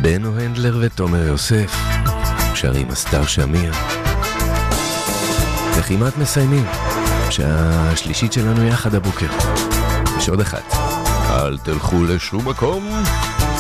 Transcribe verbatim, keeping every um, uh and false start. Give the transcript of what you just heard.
בנו הנדלר ותומר יוסף שרים הסתר שמיר. וכמעט מסיימים שעה השלישית שלנו יחד הבוקר. יש עוד אחת, אל תלכו לשום מקום.